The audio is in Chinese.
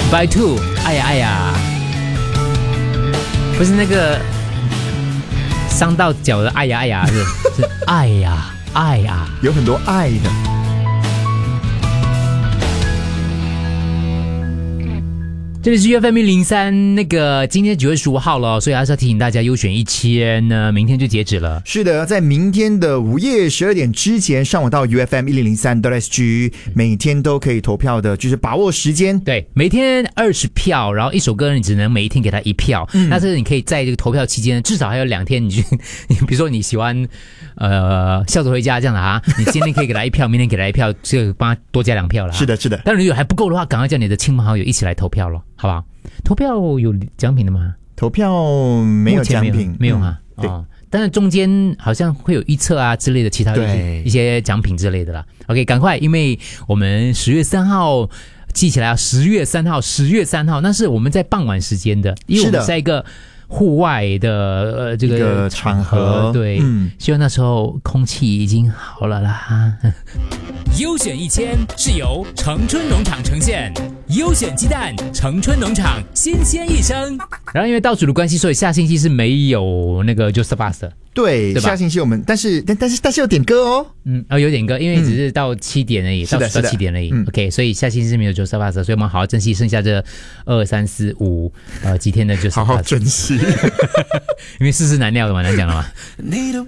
By Two， 哎呀哎呀，不是那个伤到脚的哎呀哎呀，是哎呀哎呀， 有很多爱的。 这里是 UFM103，那个今天9月15号了，所以还是要提醒大家，优选1000呢，明天就截止了。 是的，在明天的午夜12点之前，上网到 UFM1003.SG， 每天都可以投票的，就是把握时间。 对，每天20票，然后一首歌你只能每一天给他1票。那这你可以在这个投票期间，至少还有2天，你比如说你喜欢笑着回家这样的啊，你今天可以给他1票，明天给他1票，这个帮他多加2票了。 是的，是的。 但如果还不够的话，赶快叫你的亲朋好友一起来投票咯，好不好？投票有奖品的吗？ 投票没有奖品， 没有啊。 对。 但是中间好像会有预测啊之类的其他一些奖品之类的啦。OK， 赶快，因为我们10月3号记起来啊，10月3号，那是我们在傍晚时间的，因为我们在一个户外的这个场合， 对，希望那时候空气已经好了啦。 优选1000是由城春农场呈现，优选鸡蛋，城春农场新鲜一生。 然后因为倒数的关系，所以下星期是没有那个 Joseph 的。 对，下星期我们但是有点歌哦， 有点歌，因为只是到7点而已，倒数到7点而已。OK， 所以下星期是没有 Joseph， 所以我们好好珍惜剩下这2、3、4、5几天的 Joseph， 好好珍惜， 因为世事难料的嘛，难讲了嘛。 你的